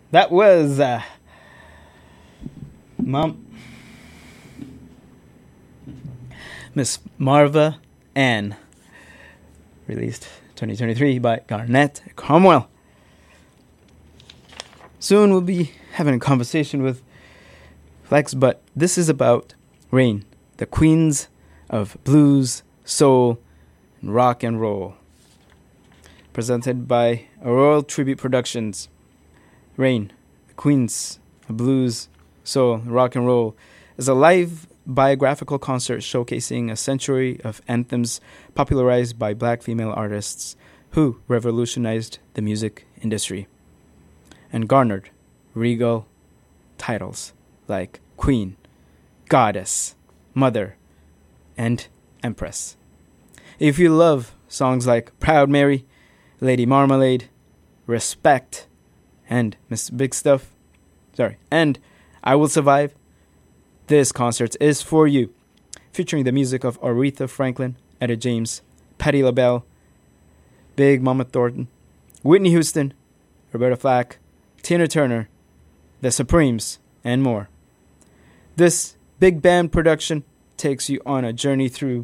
That was Mom, Miss Marva Ann, released 2023 by Garnet Cromwell. Soon we'll be having a conversation with Flex, but this is about Rain, the queens of blues, soul, and rock and roll. Presented by Royal Tribute Productions. Rain, the queens of blues, soul, and rock and roll is a live biographical concert showcasing a century of anthems popularized by black female artists who revolutionized the music industry and garnered regal titles like Queen, Goddess, Mother, and Empress. If you love songs like Proud Mary, Lady Marmalade, Respect, and Miss Big Stuff, and I Will Survive, this concert is for you. Featuring the music of Aretha Franklin, Etta James, Patti LaBelle, Big Mama Thornton, Whitney Houston, Roberta Flack, Tina Turner, The Supremes, and more. This big band production takes you on a journey through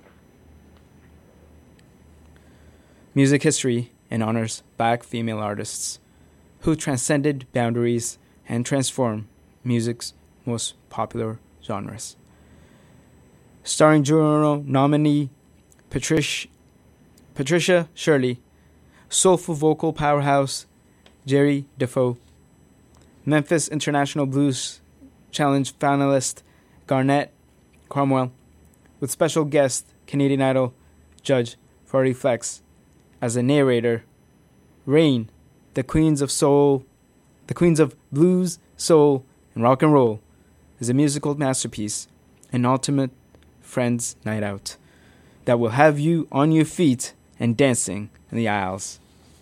music history and honors black female artists who transcended boundaries and transformed music's most popular genres. Starring Juno nominee Patricia Shirley, soulful vocal powerhouse Jerry Defoe, Memphis International Blues Challenge finalist Garnet Cromwell, with special guest Canadian Idol judge Freddie Flex as a narrator. Rain, the queens of blues, soul, and rock and roll, is a musical masterpiece, an ultimate friends night out that will have you on your feet and dancing in the aisles.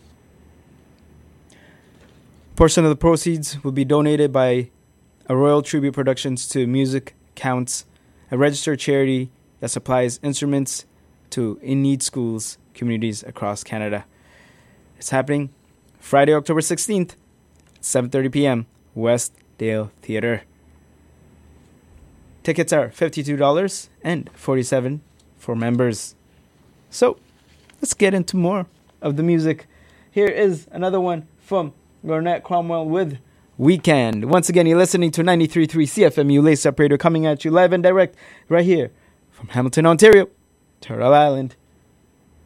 Portion of the proceeds will be donated by a Royal Tribute Productions to Music Counts, a registered charity that supplies instruments to in-need schools, communities across Canada. It's happening Friday, October 16th, 7:30 p.m., Westdale Theatre. Tickets are $52 and $47 for members. So, let's get into more of the music. Here is another one from Garnet Cromwell with Weekend. Once again, you're listening to 93.3 CFMU Lace Up Radio, coming at you live and direct right here from Hamilton, Ontario, Turtle Island.